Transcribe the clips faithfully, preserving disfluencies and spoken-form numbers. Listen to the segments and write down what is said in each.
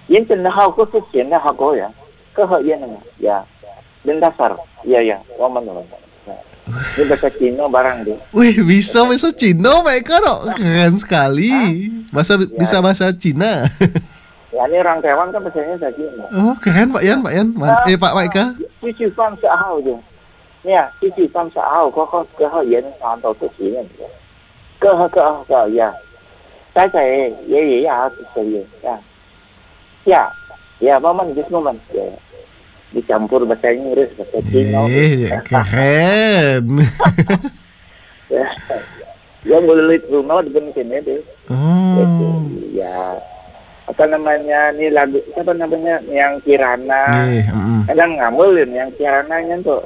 Yen cenah hau ko su chen na hau ya. Ke he yen ya. Dan dasar. Iya ya, waman. Ini bahasa Cina barang deh. Wih, bisa bahasa Cina Pak Eka no? Keren sekali. Bahasa ya. Bisa bahasa Cina. Ya ini orang Taiwan kan bahasanya bahasa Cina. Oh keren Pak Yan, Pak Yan. Man- eh Pak Pak Eka. Cucu fam sahau je. Ya, cucu fam sahau. Kau kau ke he yen an tau tu sih kan. Ke he ke he ke ya. Saya saya ya ya ya saya ya. Ya, ya momen just momen. Ya. Dicampur bahasa Inggris, bahasa Cina. Eh, keren. Ya boleh lihat rumah dengan sini deh. Oh. Ya, apa namanya nih lagu apa namanya yang Kirana. Eh, mm. Kadang ngamulin yang Kirananya tuh.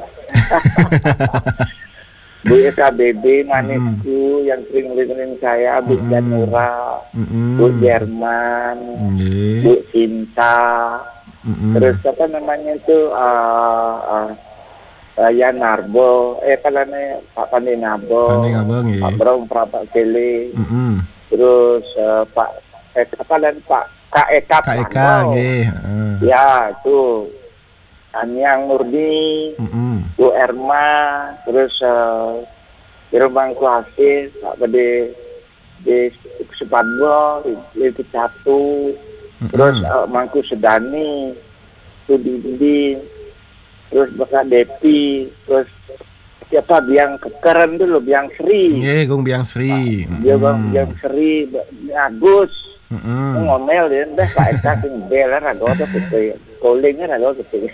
Bu Eka Bebe manisku mm. yang sering ngeliatin saya, Bu mm. Janura, mm. Bu Jerman, mm. Bu Cinta. Mm-hmm. Terus apa namanya itu uh, uh, uh, ya Narbo, eh apa namanya Pak Pandi Nabo, Pak Brom Prapak Kele, mm-hmm. terus uh, Pak eh, apa dan Pak Kak Eka, Kak Eka, uh. ya itu Anyang Murni, mm-hmm. Bu Erma, terus uh, Irmang Kuasis, Pak Bade di Sepadbo, itu satu. Terus uh, Mangku Sedani, Sudi Budi, terus Bapak Depi, terus siapa Biang keren dulu Biang Sri. Iya, Gong Biang Sri. Dia Bang Biang Sri, Agus, mm. ngomel dia, dah Pak Eka sing bel lah, ada apa tu, kolingnya ada apa tu.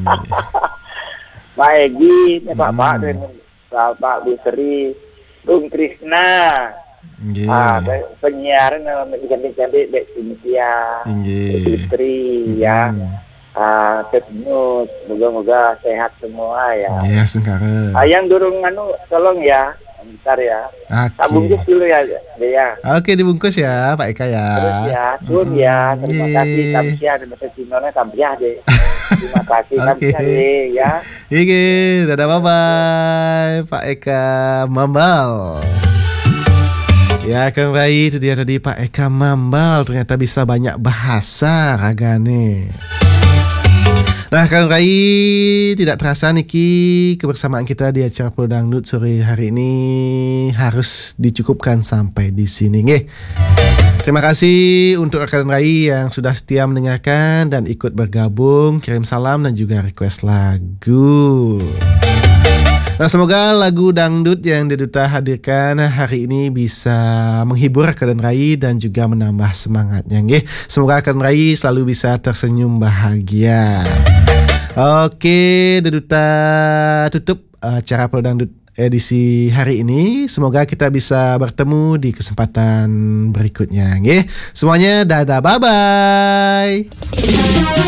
Pak Egi, Pak Pak dan Pak Bu Sri, Bung Krishna. Yeah. Ah, penyiaran cantik-cantik Dek Cynthia, Fitri, yeah. ya, ah, Tetnus, moga-moga sehat semua ya. Ya, yes, sekarang. Ah, yang durung anu, tolong ya, bentar ya. Okay. Tak bungkus dulu ya, ya. Oke, dibungkus ya, Pak Eka ya. Terus ya, sun mm-hmm. ya, terima yeah. kasih, kamsia, dan bahasa Cina-nya kamsia deh. Terima kasih, kamsia deh, ya. Oke, dadah, bye-bye, Pak Eka Mambal. Ya Kang Rai, itu dia tadi Pak Eka Mambal, ternyata bisa banyak bahasa ragane. Nah Kang Rai, tidak terasa Niki kebersamaan kita di acara Pulau Dangdut sore hari ini harus dicukupkan sampai di sini nggih. Terima kasih untuk rekan Rai yang sudah setia mendengarkan dan ikut bergabung, kirim salam dan juga request lagu. Nah semoga lagu dangdut yang Deduta hadirkan hari ini bisa menghibur Kak Rai dan juga menambah semangatnya nggih. Semoga Kak Rai selalu bisa tersenyum bahagia. Oke, Deduta tutup acara Pulau Dangdut edisi hari ini. Semoga kita bisa bertemu di kesempatan berikutnya nggih. Semuanya dadah, bye bye.